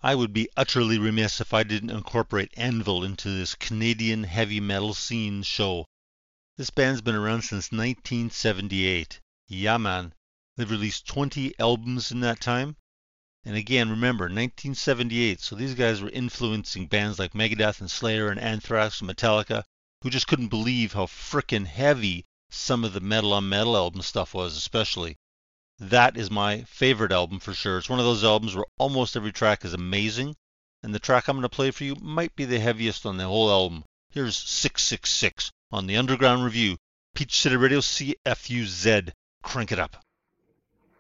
I would be utterly remiss if I didn't incorporate Anvil into this Canadian heavy metal scene show. This band's been around since 1978. Yeah, man. They've released 20 albums in that time. And again, remember, 1978, so these guys were influencing bands like Megadeth and Slayer and Anthrax and Metallica, who just couldn't believe how frickin' heavy some of the Metal on Metal album stuff was, especially. That is my favorite album for sure. It's one of those albums where almost every track is amazing, and the track I'm going to play for you might be the heaviest on the whole album. Here's 666 on the Underground Review, Peach City Radio CFUZ. Crank it up.